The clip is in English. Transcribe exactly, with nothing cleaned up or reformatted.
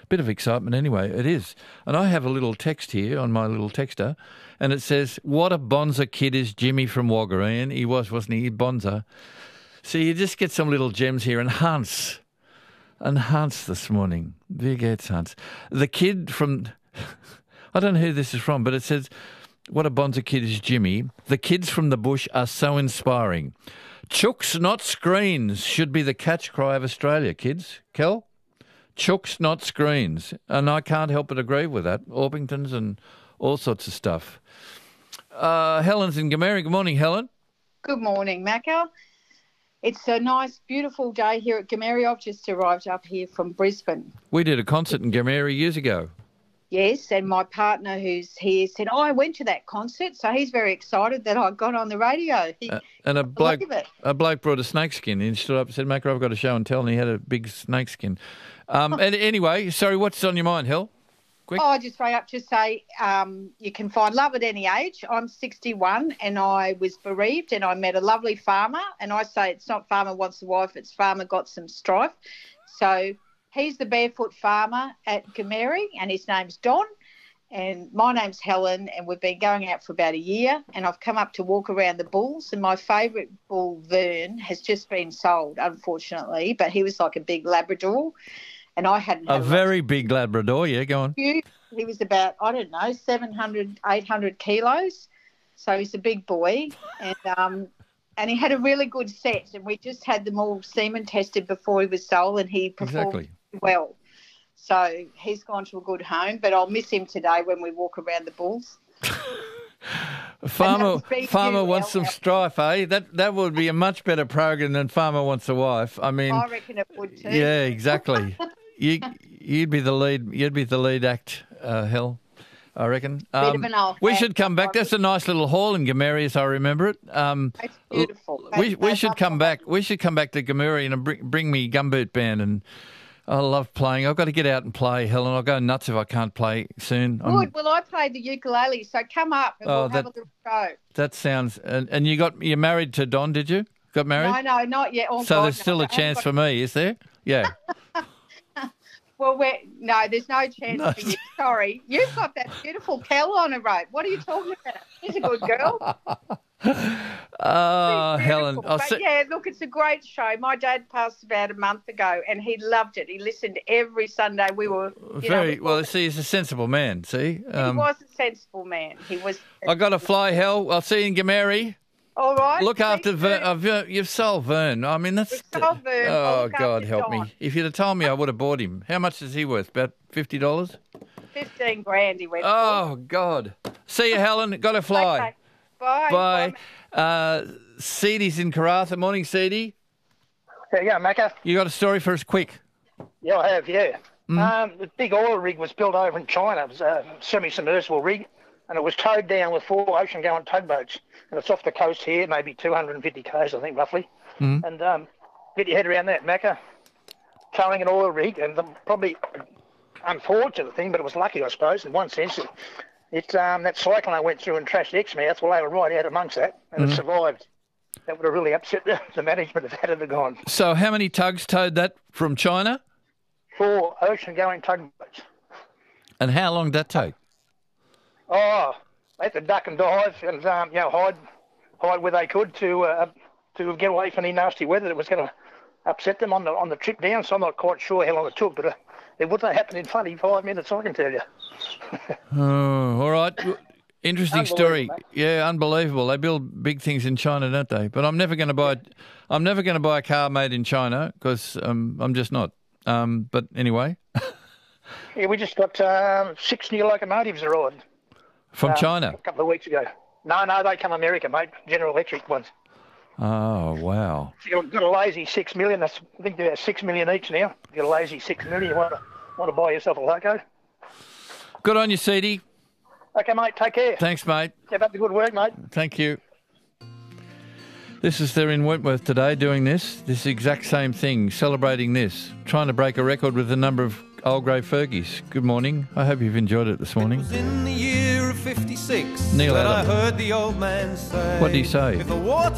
bit of excitement anyway. It is. And I have a little text here on my little texter, and it says, what a bonza kid is Jimmy from Wagga. He was, wasn't he? Bonza. So you just get some little gems here. And Hans. And Hans this morning. Wie geht's, Hans? The kid from... I don't know who this is from, but it says, what a bonza kid is Jimmy. The kids from the bush are so inspiring. Chooks, not screens, should be the catch cry of Australia, kids. Kel? Chooks, not screens. And I can't help but agree with that. Orpingtons and all sorts of stuff. Uh, Helen's in Gameri. Good morning, Helen. Good morning, Macca. It's a nice, beautiful day here at Gameri. I've just arrived up here from Brisbane. We did a concert in Gameri years ago. Yes, and my partner who's here said, oh, I went to that concert, so he's very excited that I got on the radio. He, uh, and a bloke, a bloke brought a snakeskin. He stood up and said, Macca, I've got a show and tell, and he had a big snakeskin. Um, and anyway, sorry, what's on your mind, Hel? Quick. Oh, I just rang up to say um, you can find love at any age. I'm sixty-one and I was bereaved and I met a lovely farmer, and I say it's not farmer wants a wife, it's farmer got some strife. So he's the barefoot farmer at Gameri and his name's Don and my name's Helen, and we've been going out for about a year, and I've come up to walk around the bulls, and my favourite bull, Vern, has just been sold, unfortunately, but he was like a big Labrador. And I hadn't had a very big Labrador, yeah, go on. He was about, I don't know, seven hundred, eight hundred kilos. So he's a big boy. And um, and he had a really good set. And we just had them all semen tested before he was sold, and he performed exactly. well. So he's gone to a good home, but I'll miss him today when we walk around the bulls. Farmer Farmer wants some strife, eh? That that would be a much better program than Farmer Wants a Wife. I mean, I reckon it would too. Yeah, exactly. you you'd be the lead. You'd be the lead act, uh, Hel. I reckon. Um, Bit of an old we hat, should come back. That's a nice little hall in Gameri, as I remember it. Um, it's beautiful. We we should come back. We should come back to Gameri and bring, bring me Gumboot Band, and I love playing. I've got to get out and play, Helen. I'll go nuts if I can't play soon. Good. I'm, well, I played the ukulele, so come up and Oh, we'll that- have a little show. that sounds. And, and you got you're married to Don, did you? Got married? No, no, not yet. Oh, so God, there's no. still I a haven't chance got- for me, is there? Yeah. Well, we're, no, there's no chance No. for you. Sorry. You've got that beautiful Kel on a rope. What are you talking about? She's a good girl. Oh, She's Helen. beautiful. I'll But se- yeah, look, it's a great show. My dad passed about a month ago and he loved it. He listened every Sunday. We were, you Very know, we well. were- See, he's a sensible man. See, he um, was a sensible man. He was. I got to fly, Hel. I'll see you in Gameri. All right. Look see after you Vern. soon. Uh, Ver- you've sold Vern. I mean, that's. We've sold Vern. I'll Oh look God, after help Don. me! If you'd have told me, I would have bought him. How much is he worth? About fifty dollars. Fifteen grand he went for. Oh God! See you, Helen. Got to fly. Okay. Bye. Bye. Uh, Seedie's in Karratha. Morning, Seedie. There you go, Macca. You got a story for us, quick? Yeah, I have, yeah. Mm. Um, the big oil rig was built over in China. It was a semi-submersible rig, and it was towed down with four ocean-going tugboats. And it's off the coast here, maybe two hundred fifty k's, I think, roughly. Mm. And um, get your head around that, Macca. Towing an oil rig, and the probably unfortunate thing, but it was lucky, I suppose, in one sense. It, it um, that cyclone went through and trashed Exmouth. Well, they were right out amongst that, and Mm. it survived. That would have really upset the, the management if that had gone. So, how many tugs towed that from China? Four ocean-going tugboats. And how long did that take? Oh, they had to duck and dive and um, you know hide, hide where they could to uh, to get away from any nasty weather that was going to upset them on the on the trip down. So I'm not quite sure how long it took, but uh, it wouldn't have happened in twenty-five minutes, I can tell you. Oh, all right. Interesting story. Unbelievable, mate. Yeah, unbelievable. They build big things in China, don't they? But I'm never going to buy. I'm never going to buy a car made in China because um, I'm just not. Um, but anyway, Yeah, we just got um, six new locomotives arrived from um, China. a couple of weeks ago. No, no, they come America, mate. General Electric ones. Oh wow. So you've got a lazy six million. That's I think they're about six million each now. You got a lazy six million. You want to want to buy yourself a loco? Good on you, Seedy. Okay, mate. Take care. Thanks, mate. Keep up the good work, mate. Thank you. This is there in Wentworth today doing this, this exact same thing, celebrating this, trying to break a record with the number of old grey Fergies. Good morning. I hope you've enjoyed it this morning. It was in the year of fifty-six Neil that I Adam. heard the old man say, What did he say? If the water